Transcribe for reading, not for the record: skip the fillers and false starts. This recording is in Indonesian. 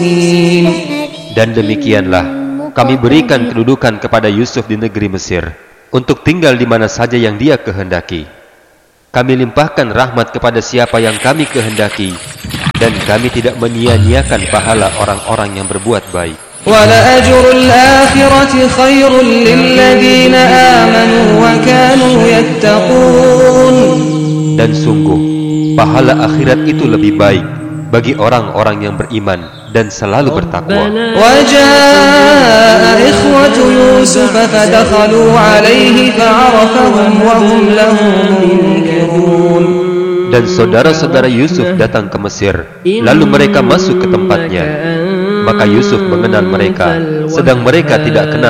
Dan demikianlah kami berikan kedudukan kepada Yusuf di negeri Mesir untuk tinggal di mana saja yang dia kehendaki. Kami limpahkan rahmat kepada siapa yang kami kehendaki, dan kami tidak menyia-nyiakan pahala orang-orang yang berbuat baik. وَلَأَجْرُ الْآخِرَةِ خَيْرٌ لِلَّذِينَ آمَنُوا وَكَانُوا يَتَّقُونَ. Dan sungguh, pahala akhirat itu lebih baik bagi orang-orang yang beriman dan selalu bertakwa. وَجَاءَ إِخْوَةُ يُوسُفَ فَدَخَلُوا عَلَيْهِ فَعَرَفَهُمْ وَهُمْ لَهُ مُنكِرُونَ. Dan saudara-saudara Yusuf datang ke Mesir, lalu mereka masuk ke tempatnya. Maka Yusuf mengenal mereka, sedang mereka tidak kenal